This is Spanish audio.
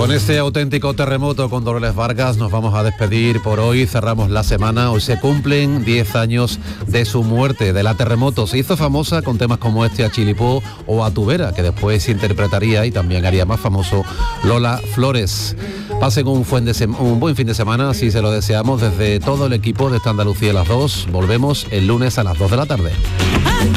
Con este auténtico terremoto con Dolores Vargas nos vamos a despedir por hoy, cerramos la semana. Hoy se cumplen 10 años de su muerte, de la Terremoto. Se hizo famosa con temas como este, A Chilipó o A Tu Vera, que después interpretaría y también haría más famoso Lola Flores. Pasen un buen fin de semana, así se lo deseamos desde todo el equipo de esta Andalucía a las 2. Volvemos el lunes a las 2 de la tarde.